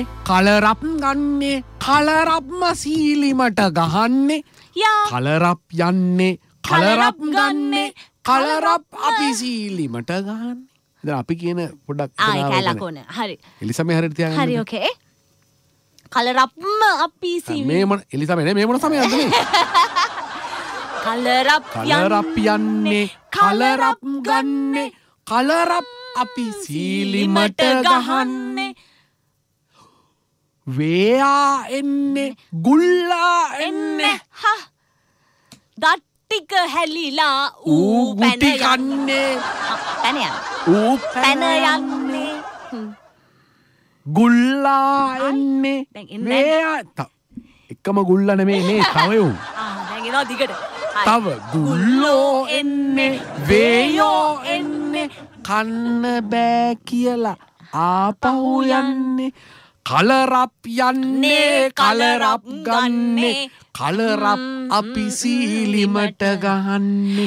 කලරප් ගන්නේ කලරප්ම සීලිමට ගහන්නේ කලරප් යන්නේ කලරප් ගන්නේ කලරප් අපි සීලිමට ගහන්නේ. දැන් අපි කියන පොඩ්ඩක් කැලකොන හරි එලිසමේ හරියට තියාගන්න. හරි ඕකේ. කලරප්ම අපි සීලි මේ මොන එලිසමේ නේ මේ මොන සමයක්ද මේ? කලරප් යන්නේ කලරප් ගන්නේ කලරප් අපි සීලිමට ගහන්නේ. වේයා එන්නේ ගුල්ලා එන්නේ දට්ටික හැලිලා ඌ ගුටි කන්නේ ඌ පැන යන්නේ ගුල්ලා එන්නේ වේයා එකම ගුල්ලා නෙමෙයි මේ තව උන් දැන් එනවා දිගට තව ගුල්ලෝ එන්නේ වේයෝ එන්නේ කන්න බෑ කියලා ආපහු යන්නේ කලරප් යන්නේ කලරප් ගන්නේ කලරප් අපි සීලිමට ගහන්නේ.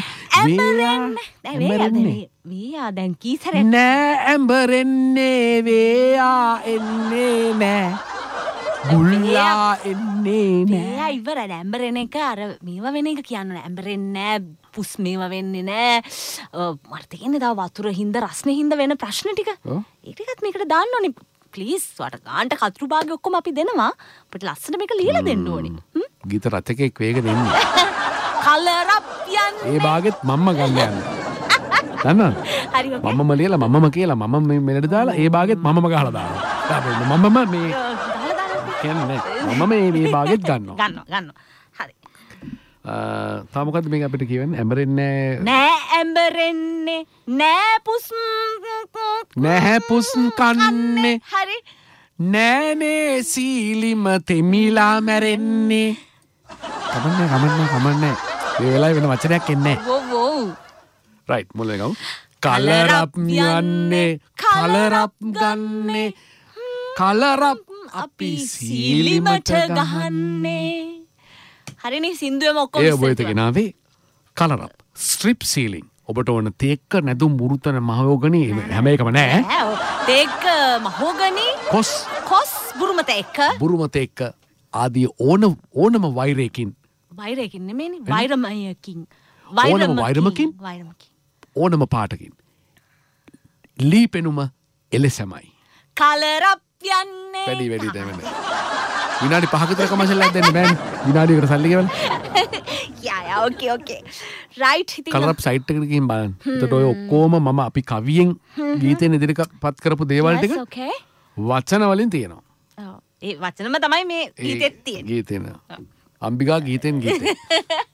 වේයා දැන් කී සැරයක් නෑ ඇඹරෙන්නේ වේයා එන්නේ නෑ ගුල්ලා එන්නේ නෑ. ඉවරයි ඇඹරෙන එක අර මේවා වෙන එක කියන්න ඇඹරෙන්නේ නෑ පුස් මේවා වෙන්නේ නෑ මට තියෙන්නේ තව වතුර හින්දා රස්නේ හින්දා වෙන ප්‍රශ්න ටික ඒ ටිකත් මේකට දාන්න ඕනේ ප්ලීස්. වට ගාන්ට කතුරු භාගය ඔක්කොම අපි දෙනවා අපිට ලස්සන මේක ලියලා දෙන්න ඕනේ. ගීත රචකෙක් වේගෙන එන්නේ. කලරප් යන්නේ ඒ භාගෙත් මම්ම ගන්න යන්නේ. දන්නවද? හරි ඔකේ. මම්මම ලියලා මම්මම කියලා මම්ම මේ මෙලට දාලා ඒ භාගෙත් මම්මම ගහලා දානවා. මම්මම මේ කියන්නේ මම මේ භාගෙත් ගන්නවා. හරි. තා මොකද්ද මේක අපිට කියවන්නේ? ඇඹරෙන්නේ නෑ ඇඹරෙන්නේ නෑ පුස් නැහැ පුස් කන්නේ හරි නෑනේ සීලිම තෙමිලා මැරෙන්නේ. කමන්නේ මේ වෙලාවේ වෙන වචනයක් එන්නේ වෝ රයිට් මුලින් ගමු. කලරප් යන්නේ කලරප් ගන්නේ කලරප් අපි සීලිමට ගහන්නේ. හරිනේ සින්දුවේම ඔක්කොම ඒ ඔබ ගෙනාවේ කලරප් ස්ට්‍රිප් සීලිං. ඔබට ඕන තේක්ක නැදුම් මුරුතන මහෝගනි හැම එකම නෑ. තේක්ක මහෝගනි කොස් බුරුම තේක්ක ආදී ඕනම වෛරයකින් නෙමෙයිනේ වෛරමයකින් වෛරමකින් ඕනම පාටකින් ලී පෙනුම එලෙසමයි. කලරප් යන්නේ වැඩි දැමෙන විනාඩි 5ක විතර කමර්ෂල් එකක් දෙන්න බෑනේ. විනාඩියකට සල්ලි ගෙවන්න. යා ඕකේ රයිට්. ඉතින් කලරප් සයිට් එකට ගිහින් බලන්න. එතකොට ඔය ඔක්කොම මම අපි කවියෙන් ගීතෙන් ඉදිරියටපත් කරපු දේවල් ටික වචන වලින් තියෙනවා. ඔව් ඒ වචනම තමයි මේ ගීතෙත් තියෙන්නේ. අම්බිකා ගීතෙන්